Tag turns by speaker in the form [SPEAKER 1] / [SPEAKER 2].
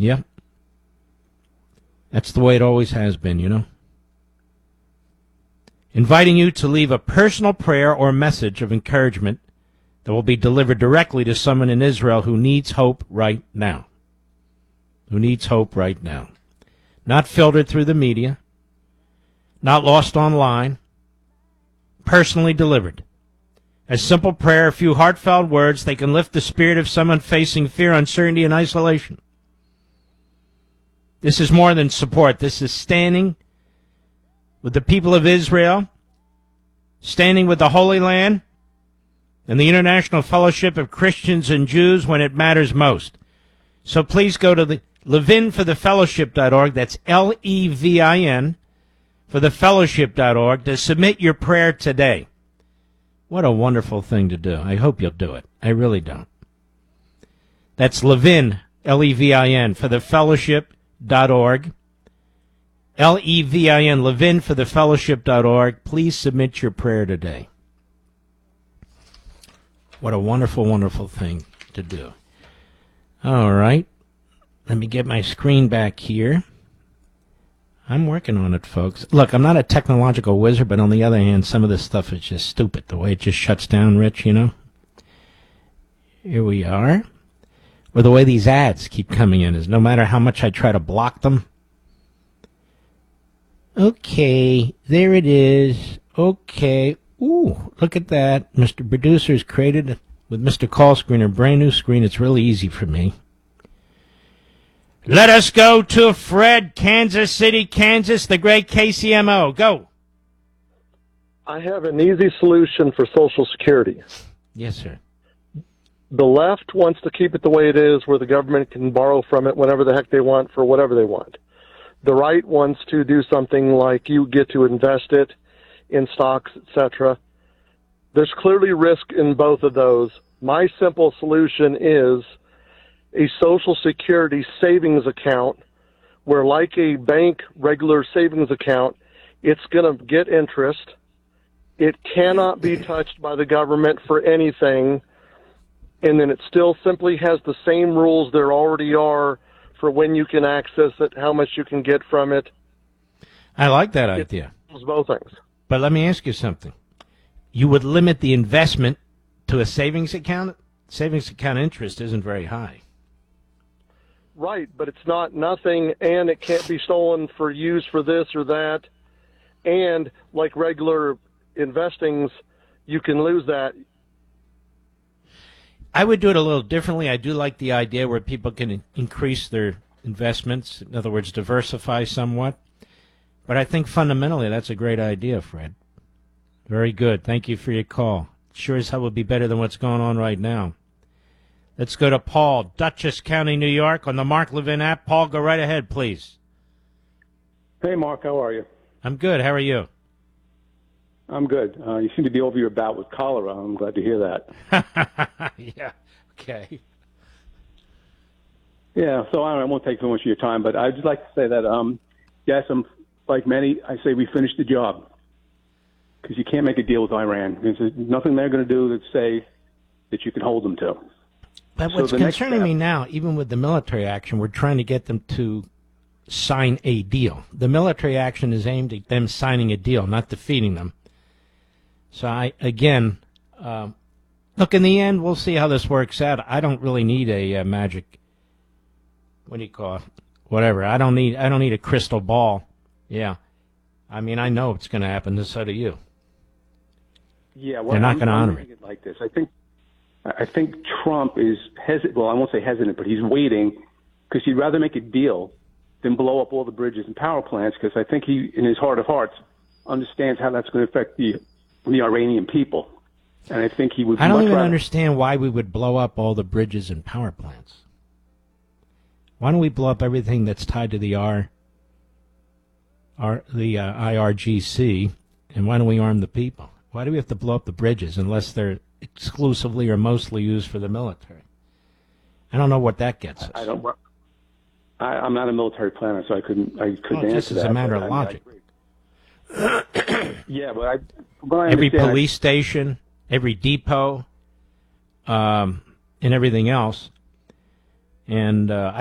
[SPEAKER 1] Yep. That's the way it always has been, you know. Inviting you to leave a personal prayer or message of encouragement that will be delivered directly to someone in Israel who needs hope right now. Who needs hope right now. Not filtered through the media. Not lost online. Personally delivered. A simple prayer, a few heartfelt words, they can lift the spirit of someone facing fear, uncertainty, and isolation. This is more than support. This is standing with the people of Israel, standing with the Holy Land, and the International Fellowship of Christians and Jews when it matters most. So please go to the levinforthefellowship.org. That's Levin for thefellowship.org to submit your prayer today. What a wonderful thing to do. I hope you'll do it. I really don't. That's Levin, Levin, for thefellowship.org. Levin, Levin for thefellowship.org. Please submit your prayer today. What a wonderful, wonderful thing to do. All right. Let me get my screen back here. I'm working on it, folks. Look, I'm not a technological wizard, but on the other hand, some of this stuff is just stupid. The way it just shuts down, Rich, you know. Here we are. Or the way these ads keep coming in is no matter how much I try to block them. Okay, there it is. Okay. Ooh, look at that. Mr. Producer's created with Mr. Call Screener, brand new screen. It's really easy for me. Let us go to Fred, Kansas City, Kansas, the great KCMO. Go.
[SPEAKER 2] I have an easy solution for Social Security.
[SPEAKER 1] Yes, sir.
[SPEAKER 2] The left wants to keep it the way it is, where the government can borrow from it whenever the heck they want for whatever they want. The right wants to do something like you get to invest it in stocks, etc. There's clearly risk in both of those. My simple solution is a Social Security savings account where, like a bank regular savings account, it's going to get interest. It cannot be touched by the government for anything. And then it still simply has the same rules there already are for when you can access it, how much you can get from it.
[SPEAKER 1] I like that idea.
[SPEAKER 2] It does both things.
[SPEAKER 1] But let me ask you something. You would limit the investment to a savings account? Savings account interest isn't very high.
[SPEAKER 2] Right, but it's not nothing, and it can't be stolen for use for this or that. And like regular investings, you can lose that.
[SPEAKER 1] I would do it a little differently. I do like the idea where people can increase their investments, in other words, diversify somewhat. But I think fundamentally that's a great idea, Fred. Very good. Thank you for your call. Sure as hell would be better than what's going on right now. Let's go to Paul, Dutchess County, New York, on the Mark Levin app. Paul, go right ahead, please.
[SPEAKER 3] Hey, Mark, how are you?
[SPEAKER 1] I'm good. How are you?
[SPEAKER 3] I'm good. You seem to be over your bout with cholera. I'm glad to hear that.
[SPEAKER 1] Yeah, okay.
[SPEAKER 3] Yeah, so I won't take too much of your time, but I'd just like to say that, yes, I'm like many, I say we finished the job because you can't make a deal with Iran. There's nothing they're going to do that say that you can hold them to.
[SPEAKER 1] But what's concerning me now, even with the military action, we're trying to get them to sign a deal. The military action is aimed at them signing a deal, not defeating them. So look, in the end, we'll see how this works out. I don't really need a magic, what do you call it? Whatever. I don't need a crystal ball. Yeah. I mean, I know it's going to happen, and so do you.
[SPEAKER 3] Yeah, well,
[SPEAKER 1] they're not going to honor it.
[SPEAKER 3] Like this. I think Trump is hesitant. Well, I won't say hesitant, but he's waiting because he'd rather make a deal than blow up all the bridges and power plants, because I think he, in his heart of hearts, understands how that's going to affect the Iranian people. And I think he would.
[SPEAKER 1] I don't even understand why we would blow up all the bridges and power plants. Why don't we blow up everything that's tied to the IRGC, and why don't we arm the people? Why do we have to blow up the bridges unless they're exclusively or mostly used for the military? I don't know what that gets us.
[SPEAKER 3] I'm not a military planner, so I couldn't answer that.
[SPEAKER 1] Just as a matter of logic.
[SPEAKER 3] Yeah, but
[SPEAKER 1] every police station, every depot, and everything else. And